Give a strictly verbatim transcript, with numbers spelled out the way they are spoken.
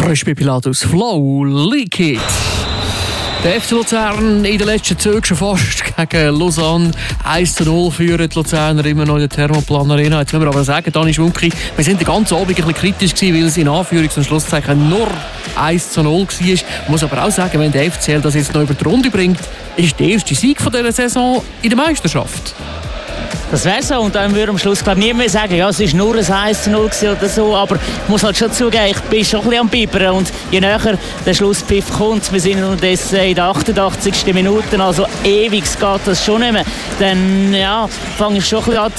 Frisch bei Pilatus, Flow, Leak It. Der F C Luzern in den letzten Zügen schon fast gegen Lausanne eins zu null führen. Die Luzerner immer noch in der Thermoplan Arena. Jetzt müssen wir aber sagen, Dani Schmunki, wir sind den ganzen Abend ein bisschen kritisch gewesen, weil es in Anführungs- und Schlusszeichen nur eins zu null war. Ich muss aber auch sagen, wenn der F C L das jetzt noch über die Runde bringt, ist der erste Sieg von dieser Saison in der Meisterschaft. Das wäre so, und dann würde am Schluss glaub, niemand mehr sagen, ja, es war nur ein eins zu null oder so, aber ich muss halt schon zugeben, ich bin schon ein bisschen am Bibern, und je näher der Schlusspfiff kommt, wir sind unterdessen in der achtundachtzigsten Minute, also ewig geht das schon nicht mehr, dann ja, fange ich schon ein bisschen an zu